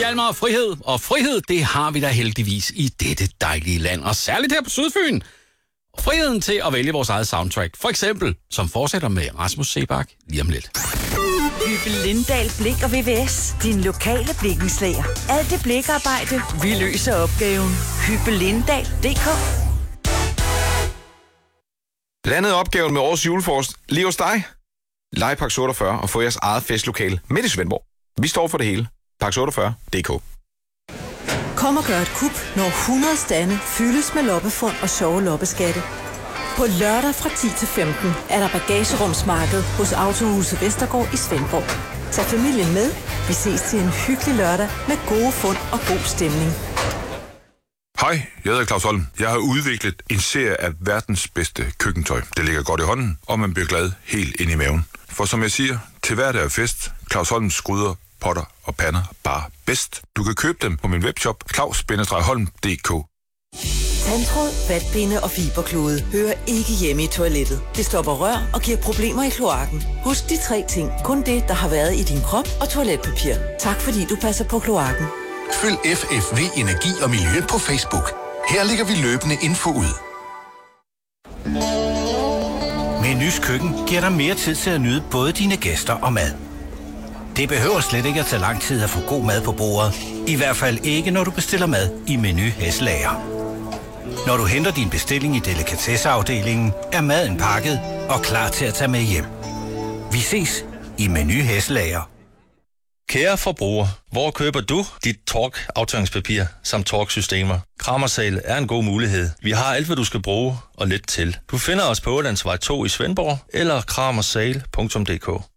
Hjalmar og frihed. Og frihed, det har vi da heldigvis i dette dejlige land. Og særligt her på Sydfyn. Friheden til at vælge vores eget soundtrack. For eksempel, som fortsætter med Rasmus Seebach lige om lidt. Hyppel Lindahl Blik og VVS. Din lokale blikkenslager. Alt det blikarbejde, vi løser opgaven. Hyppellindahl.dk. Landet opgaven med årets julefrokost lige hos dig. Legepark 48 og få jeres eget festlokale midt i Svendborg. Vi står for det hele. Park48.dk. Kom og gør et kup, når 100 stande fyldes med loppefund og sjove loppeskatte. På lørdag fra 10 til 15 er der bagagerumsmarked hos Autohuset Vestergaard i Svendborg. Tag familien med. Vi ses til en hyggelig lørdag med gode fund og god stemning. Hej, jeg hedder Claus Holm. Jeg har udviklet en serie af verdens bedste køkkentøj. Det ligger godt i hånden, og man bliver glad helt ind i maven. For som jeg siger, til hverdag er fest. Claus Holms gryder, potter og pander bare bedst. Du kan købe dem på min webshop claus-holm.dk. Tandtråd, vatpinde og fiberklude hører ikke hjemme i toilettet. Det stopper rør og giver problemer i kloakken. Husk de 3 ting. Kun det, der har været i din krop og toiletpapir. Tak fordi du passer på kloakken. Følg FFV Energi og Miljø på Facebook. Her lægger vi løbende info ud. Menus Køkken giver dig mere tid til at nyde både dine gæster og mad. Det behøver slet ikke at tage lang tid at få god mad på bordet. I hvert fald ikke, når du bestiller mad i Menu Hesselager. Når du henter din bestilling i delikatesseafdelingen, er maden pakket og klar til at tage med hjem. Vi ses i Menu Hesselager. Kære forbruger, hvor køber du dit Tork-afføringspapir samt Tork-systemer? Kramersal er en god mulighed. Vi har alt, hvad du skal bruge og lidt til. Du finder os på Ålandsvej 2 i Svendborg eller kramersal.dk.